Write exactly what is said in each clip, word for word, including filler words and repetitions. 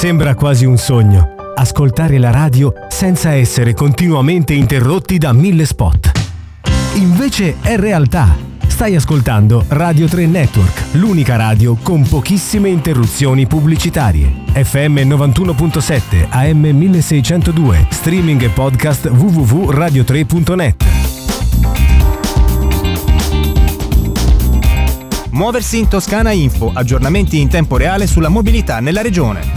Sembra quasi un sogno, ascoltare la radio senza essere continuamente interrotti da mille spot. Invece è realtà. Stai ascoltando Radio tre Network, l'unica radio con pochissime interruzioni pubblicitarie. F M novantuno virgola sette, A M milleseicentodue, streaming e podcast w w w punto radio tre punto net. Muoversi in Toscana Info, aggiornamenti in tempo reale sulla mobilità nella regione.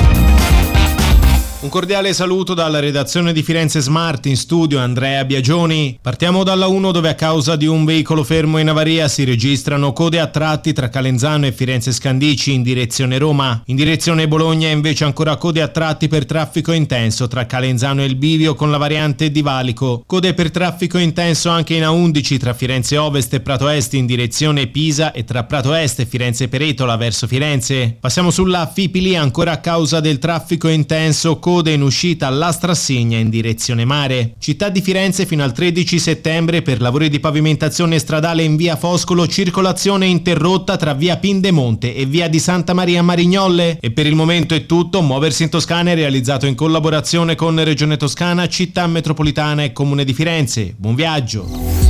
Un cordiale saluto dalla redazione di Firenze Smart, in studio Andrea Biagioni. Partiamo dalla uno, dove a causa di un veicolo fermo in avaria si registrano code a tratti tra Calenzano e Firenze Scandicci in direzione Roma. In direzione Bologna invece ancora code a tratti per traffico intenso tra Calenzano e il bivio con la variante di Valico. Code per traffico intenso anche in A undici tra Firenze Ovest e Prato Est in direzione Pisa e tra Prato Est e Firenze Peretola verso Firenze. Passiamo sulla Fipili, ancora a causa del traffico intenso, code in uscita alla Strassigna in direzione mare. Città di Firenze fino al tredici settembre per lavori di pavimentazione stradale in via Foscolo, circolazione interrotta tra via Pindemonte e via di Santa Maria Marignolle. E per il momento è tutto. Muoversi in Toscana è realizzato in collaborazione con Regione Toscana, Città Metropolitana e Comune di Firenze. Buon viaggio.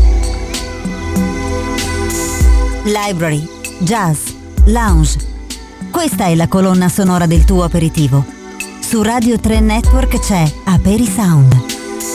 Library, jazz, lounge. Questa è la colonna sonora del tuo aperitivo. Su Radio tre Network c'è Aperi Sound.